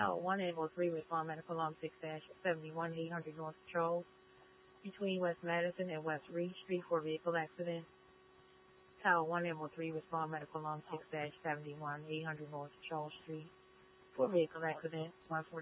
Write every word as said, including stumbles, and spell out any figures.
Tower one Ambulance three, respond medical alarm six seven one eight hundred North Patrol. Between West Madison and West Reed Street for vehicle accident. Tower one Ambulance three, respond medical alarm six seven one eight hundred North Charles Street for vehicle accident. one forty